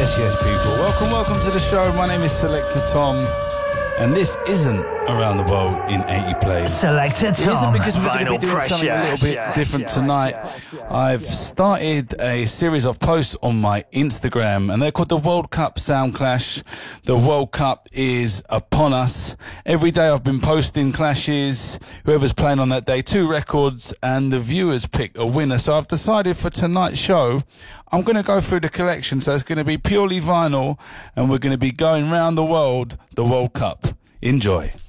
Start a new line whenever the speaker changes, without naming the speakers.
Yes, people. Welcome to the show. My name is Selector Tom, and this isn't Around the World in 80 Plays.
Selector Tom,
it isn't because we're going to be doing
pressure.
something a little bit different tonight. I've started a series of posts on my Instagram, and they're called the World Cup Sound Clash. The World Cup is upon us. Every day I've been posting clashes, whoever's playing on that day, 2 records, and the viewers pick a winner. So I've decided for tonight's show, I'm going to go through the collection. So it's going to be purely vinyl, and we're going to be going round the world, the World Cup. Enjoy.